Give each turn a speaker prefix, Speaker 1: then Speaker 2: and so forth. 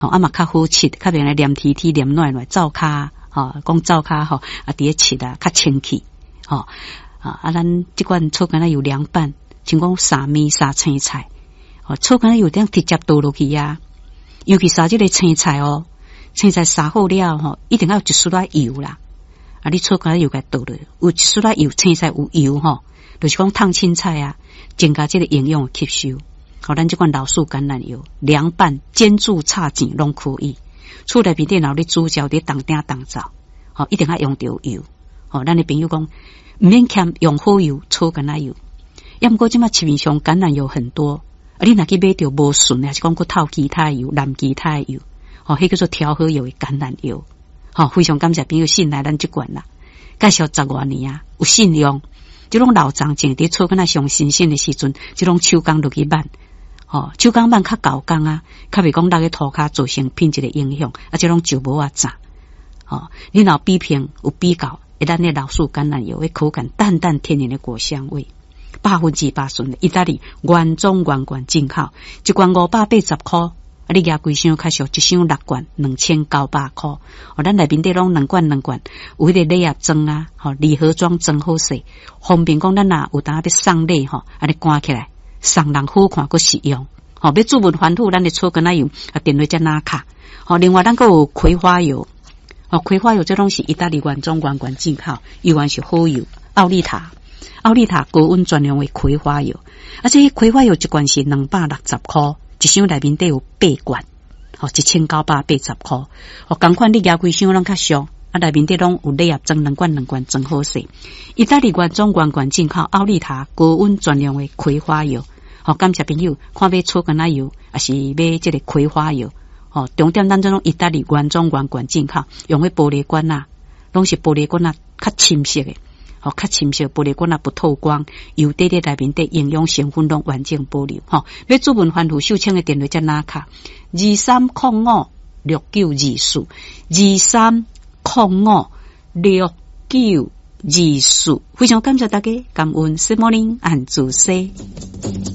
Speaker 1: 啊嘛较好吃，较免来黏贴贴黏软软灶骹，讲灶骹吼啊伫咧吃啊较清气，咱即款醋干仔油凉拌，像讲沙米沙青菜，醋干仔油这样直接倒落去啊，尤其沙即个青菜青菜杀好了一定要有一丝仔油啦，你醋干仔油该倒落，有一丝仔油，青菜有油就是讲烫青菜啊，增加这个营养吸收。咱这款老树橄榄油凉拌煎煮炒煎拢可以。厝内边电脑咧煮焦咧当鼎当灶，一定要用到油。咱的朋友讲，唔免欠用好油，醋橄榄油。要不过即马市面上橄榄油很多，你若去买到无顺，还是讲佮透其他油、蓝其他油，迄叫做调和油的橄榄油。非常感谢朋友信赖咱这款啦，介绍10多年啊，有信用。这种老长种伫厝敢若上新鲜的时阵，这种手工落去拌，手工拌较高工啊，较袂讲落去涂骹造成品质的影响，这种就无炸。你若比拼有比较，咱的老树橄榄油的口感淡淡天然的果香味，100%顺的意大利原装原罐进口，一罐580块。你拿几箱较俗，一箱6罐2900块。咱内面底拢2罐，有迄个礼盒装啊，礼盒装装好势，方便讲咱若有当要送礼安尼关起来，送人好看，佮实用。要注文反复，咱的醋干仔油电话才拿卡。另外咱佮有葵花油，葵花油这种是意大利原装原罐进口，油源是好油，奥利塔高温专用的葵花油，这葵花油一罐是260块。一箱内面底有8罐，1980块。同款你拿几箱拢较俗，内面底拢有礼盒装2罐装好势。意大利原装原罐进口奥利塔高温专用的葵花油。感谢朋友，看买醋干仔油，还是买这个葵花油。重点咱这种意大利原装原罐进口，用的玻璃罐啊，拢是玻璃罐啊，较深色的。较深色玻璃罐不透光，油底内面的营养成分拢完整保留。要注文反复收请的电话才拿卡23056924，23056924。非常感谢大家，感恩 Good morning and 祝寿。